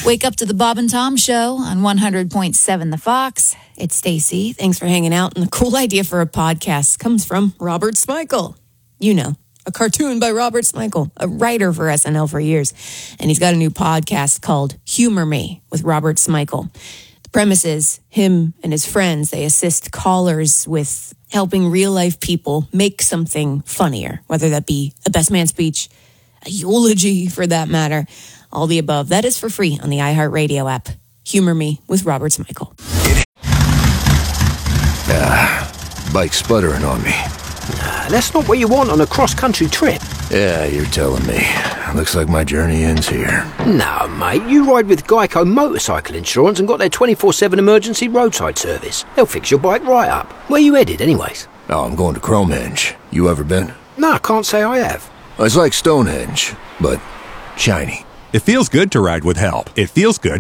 Wake up to the Bob and Tom Show on 100.7 The Fox. It's Stacy. Thanks for hanging out. And the cool idea for a podcast comes from Robert Smigel. You know, a cartoon by Robert Smigel, a writer for SNL for years. And he's got a new podcast called Humor Me with Robert Smigel. The premise is him and his friends, they assist callers with helping real-life people make something funnier, whether that be a best man speech, a eulogy for that matter, all the above. That is for free on the iHeartRadio app. Humor Me with Robert Smigel. Bike's sputtering on me. That's not what you want on a cross-country trip. Yeah, you're telling me. Looks like my journey ends here. No, mate, you ride with Geico Motorcycle Insurance and got their 24/7 emergency roadside service. They'll fix your bike right up. Where you headed, anyways? Oh, I'm going to Cromehenge. You ever been? No, I can't say I have. It's like Stonehenge, but shiny. It feels good to ride with help. It feels good